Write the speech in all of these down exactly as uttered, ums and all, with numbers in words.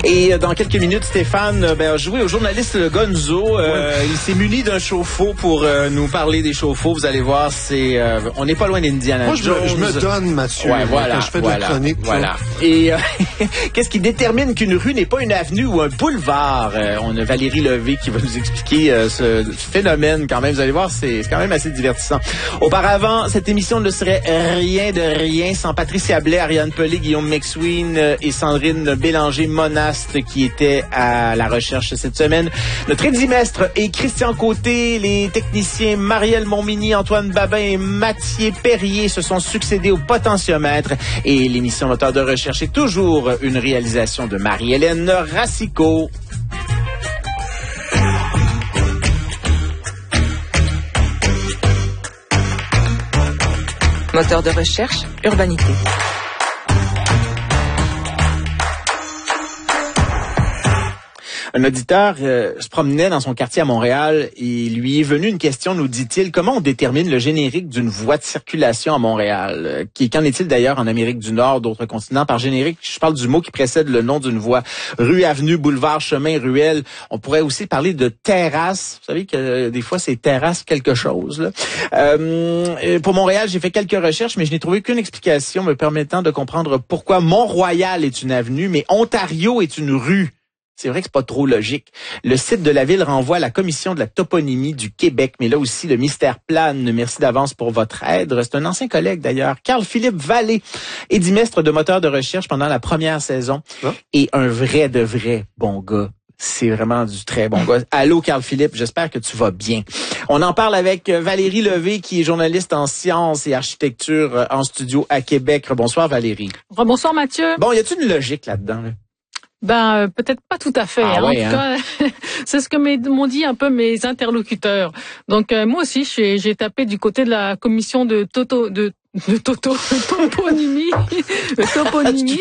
Et dans quelques minutes, Stéphane ben, a joué au journaliste Gonzo. Euh, ouais. Il s'est muni d'un chauffe-eau pour euh, nous parler des chauffe-eaux. Vous allez voir, c'est euh, on n'est pas loin d'Indiana Moi, je Jones. Me, je me donne, Mathieu, ouais, voilà, quand je fais voilà, de la chronique. Voilà. Et euh, qu'est-ce qui détermine qu'une rue n'est pas une avenue ou un boulevard? Euh, on a Valérie Levé qui va nous expliquer euh, ce phénomène quand même. Vous allez voir, c'est, c'est quand même assez divertissant. Auparavant, cette émission ne serait rien de rien sans Patricia Blais, Ariane Pelé, Guillaume McSween euh, et Sandrine Bélanger-Monaste qui étaient à la recherche cette semaine. Notre édimestre est Christian Côté. Les techniciens Marielle Montmini, Antoine Babin et Mathieu Perrier se sont succédés au potentiomètre. Et l'émission Moteur de recherche est toujours une réalisation de Marie-Hélène Racicot. Moteur de recherche, Urbanité. Un auditeur euh, se promenait dans son quartier à Montréal et lui est venue une question, nous dit-il, comment on détermine le générique d'une voie de circulation à Montréal? Euh, qui, qu'en est-il d'ailleurs en Amérique du Nord, d'autres continents? Par générique, je parle du mot qui précède le nom d'une voie. Rue, avenue, boulevard, chemin, ruelle. On pourrait aussi parler de terrasse. Vous savez que euh, des fois, c'est terrasse quelque chose. Là. Euh, pour Montréal, j'ai fait quelques recherches, mais je n'ai trouvé qu'une explication me permettant de comprendre pourquoi Mont-Royal est une avenue, mais Ontario est une rue. C'est vrai que c'est pas trop logique. Le site de la ville renvoie à la Commission de la toponymie du Québec, mais là aussi, le mystère plane. Merci d'avance pour votre aide. C'est un ancien collègue d'ailleurs, Carl-Philippe Vallée, édimestre de moteur de recherche pendant la première saison, hein? Et un vrai de vrai bon gars. C'est vraiment du très bon gars. Allô, Carl-Philippe, j'espère que tu vas bien. On en parle avec Valérie Levé, qui est journaliste en sciences et architecture en studio à Québec. Bonsoir, Valérie. Bonsoir, Mathieu. Bon, y a-t-il une logique là-dedans, là? Ben euh, peut-être pas tout à fait. Ah hein. ouais, en tout hein? cas, c'est ce que m'ont dit un peu mes interlocuteurs. Donc euh, moi aussi, j'ai, j'ai tapé du côté de la commission de Toto de de Toto de toponymie, de toponymie.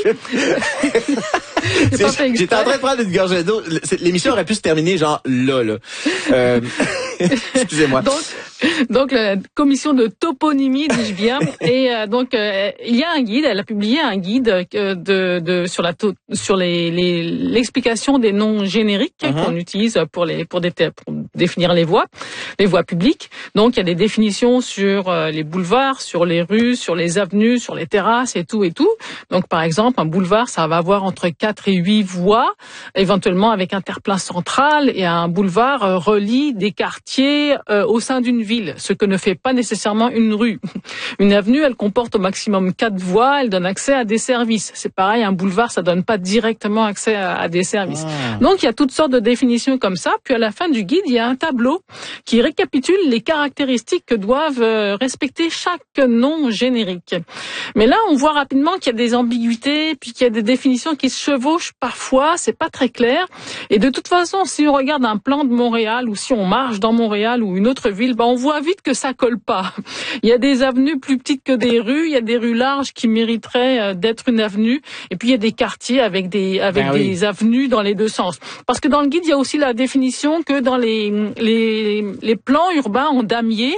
J'étais en train de prendre une gorgée d'eau. L'émission aurait pu se terminer genre là, là. Euh... Excusez-moi. Donc, donc la commission de toponymie, dis-je bien. Et euh, donc euh, il y a un guide. Elle a publié un guide euh, de, de sur la to, sur les, les l'explication des noms génériques uh-huh. qu'on utilise pour les pour, dé, pour définir les voies, les voies publiques. Donc il y a des définitions sur euh, les boulevards, sur les rues, sur les avenues, sur les terrasses et tout et tout. Donc par exemple un boulevard, ça va avoir entre quatre et huit voies, éventuellement avec un terre-plein central, et un boulevard euh, relie des quartiers euh, au sein d'une ville, ce que ne fait pas nécessairement une rue. Une avenue, elle comporte au maximum quatre voies, elle donne accès à des services. C'est pareil, un boulevard, ça donne pas directement accès à, à des services. Ah. Donc il y a toutes sortes de définitions comme ça. Puis à la fin du guide, il y a un tableau qui récapitule les caractéristiques que doivent euh, respecter chaque nom générique. Mais là, on voit rapidement qu'il y a des ambiguïtés, puis qu'il y a des définitions qui se chevauchent parfois, c'est pas très clair. Et de toute façon, si on regarde un plan de Montréal ou si on marche dans Montréal ou une autre ville, ben on voit vite que ça colle pas. Il y a des avenues plus petites que des rues, il y a des rues larges qui mériteraient d'être une avenue, et puis il y a des quartiers avec des avec ben des oui. avenues dans les deux sens. Parce que dans le guide, il y a aussi la définition que dans les les les plans urbains en damier,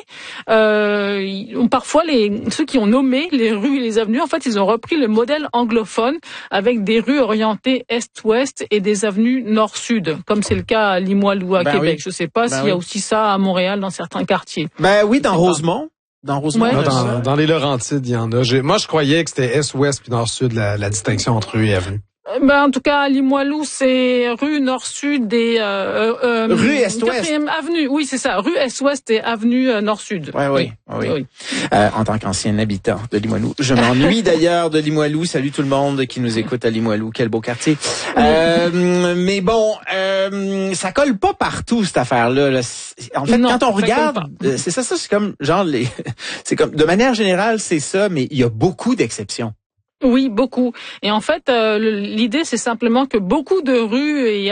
euh, parfois les ceux qui ont nommé les rues et les avenues, en fait, ils ont repris le modèle anglophone avec des rues orientées est-ouest et des avenues nord-sud, comme c'est le cas à Limoilou à ben Québec. Oui. Je sais pas ben s'il oui. y a aussi ça à Montréal dans certains quartiers. Ben oui, dans Rosemont. Dans Rosemont. Ouais. Dans, dans les Laurentides, il y en a. J'ai, moi, je croyais que c'était est-ouest puis nord-sud, la, la distinction entre rue et avenue. Ben, en tout cas, à Limoilou, c'est rue nord-sud et euh, euh, rue est-ouest. Quatrième avenue. Oui, c'est ça. Rue est-ouest et avenue euh, nord-sud. Ouais, oui, oui. oui. oui. Euh, en tant qu'ancien habitant de Limoilou, je m'ennuie d'ailleurs de Limoilou. Salut tout le monde qui nous écoute à Limoilou. Quel beau quartier. Euh, mais bon, euh, ça colle pas partout cette affaire-là. Là. En fait, non, quand on regarde, c'est ça, ça, c'est comme genre les, c'est comme de manière générale, c'est ça, mais il y a beaucoup d'exceptions. Oui, beaucoup. Et en fait, euh, l'idée, c'est simplement que beaucoup de rues et